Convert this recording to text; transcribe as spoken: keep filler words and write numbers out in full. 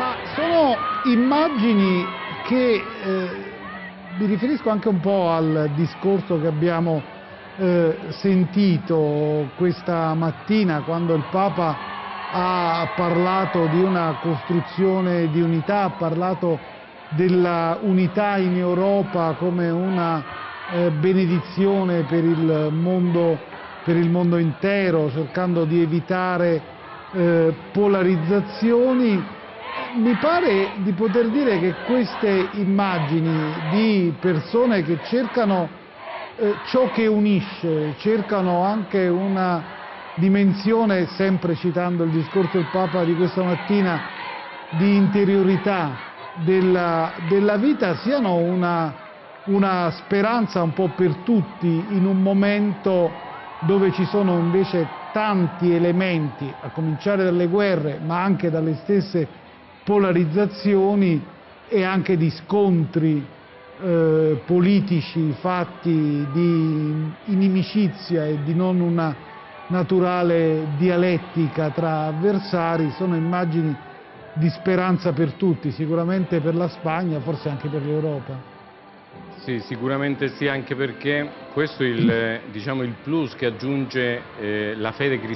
Ma sono immagini che, eh, mi riferisco anche un po' al discorso che abbiamo eh, sentito questa mattina quando il Papa ha parlato di una costruzione di unità, ha parlato della unità in Europa come una eh, benedizione per il mondo, per il mondo intero, cercando di evitare eh, polarizzazioni. Mi pare di poter dire che queste immagini di persone che cercano eh, ciò che unisce, cercano anche una dimensione, sempre citando il discorso del Papa di questa mattina, di interiorità della, della vita, siano una, una speranza un po' per tutti in un momento dove ci sono invece tanti elementi, a cominciare dalle guerre, ma anche dalle stesse polarizzazioni e anche di scontri eh, politici fatti di inimicizia e di non una naturale dialettica tra avversari. Sono immagini di speranza per tutti, sicuramente per la Spagna, forse anche per l'Europa. Sì, sicuramente sì, anche perché questo è il, diciamo, il plus che aggiunge eh, la fede cristiana